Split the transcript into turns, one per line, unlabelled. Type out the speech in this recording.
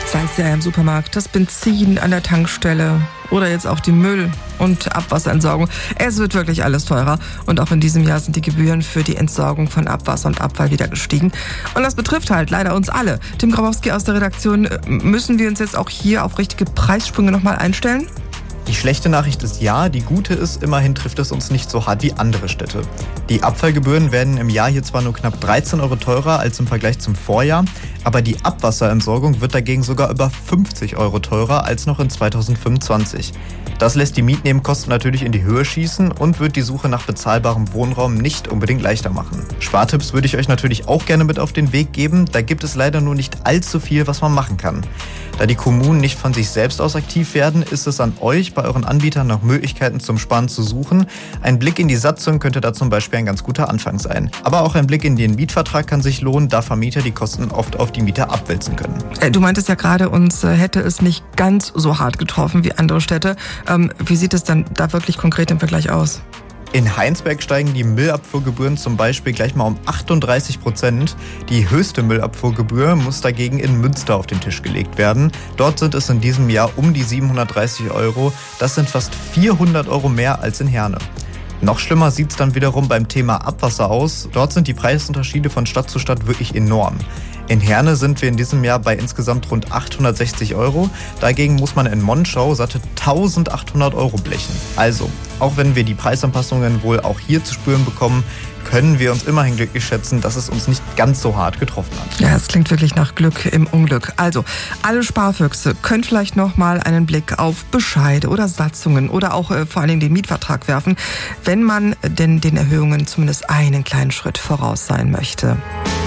Sei es ja im Supermarkt, das Benzin an der Tankstelle oder jetzt auch die Müll- und Abwasserentsorgung. Es wird wirklich alles teurer. Und auch in diesem Jahr sind die Gebühren für die Entsorgung von Abwasser und Abfall wieder gestiegen. Und das betrifft halt leider uns alle. Tim Grabowski aus der Redaktion, müssen wir uns jetzt auch hier auf richtige Preissprünge nochmal einstellen?
Die schlechte Nachricht ist ja, die gute ist, immerhin trifft es uns nicht so hart wie andere Städte. Die Abfallgebühren werden im Jahr hier zwar nur knapp 13 € teurer als im Vergleich zum Vorjahr, aber die Abwasserentsorgung wird dagegen sogar über 50 € teurer als noch in 2025. Das lässt die Mietnebenkosten natürlich in die Höhe schießen und wird die Suche nach bezahlbarem Wohnraum nicht unbedingt leichter machen. Spartipps würde ich euch natürlich auch gerne mit auf den Weg geben, da gibt es leider nur nicht allzu viel, was man machen kann. Da die Kommunen nicht von sich selbst aus aktiv werden, ist es an euch, bei euren Anbietern nach Möglichkeiten zum Sparen zu suchen. Ein Blick in die Satzung könnte da zum Beispiel ein ganz guter Anfang sein. Aber auch ein Blick in den Mietvertrag kann sich lohnen, da Vermieter die Kosten oft auf die Mieter abwälzen können.
Du meintest ja gerade, uns hätte es nicht ganz so hart getroffen wie andere Städte. Wie sieht es dann da wirklich konkret im Vergleich aus?
In Heinsberg steigen die Müllabfuhrgebühren zum Beispiel gleich mal um 38%. Die höchste Müllabfuhrgebühr muss dagegen in Münster auf den Tisch gelegt werden. Dort sind es in diesem Jahr um die 730 €. Das sind fast 400 € mehr als in Herne. Noch schlimmer sieht es dann wiederum beim Thema Abwasser aus. Dort sind die Preisunterschiede von Stadt zu Stadt wirklich enorm. In Herne sind wir in diesem Jahr bei insgesamt rund 860 €. Dagegen muss man in Monschau satte 1800 € blechen. Also, auch wenn wir die Preisanpassungen wohl auch hier zu spüren bekommen, können wir uns immerhin glücklich schätzen, dass es uns nicht ganz so hart getroffen hat.
Ja, es klingt wirklich nach Glück im Unglück. Also, alle Sparfüchse können vielleicht noch mal einen Blick auf Bescheide oder Satzungen oder auch vor allen Dingen den Mietvertrag werfen, wenn man denn den Erhöhungen zumindest einen kleinen Schritt voraus sein möchte.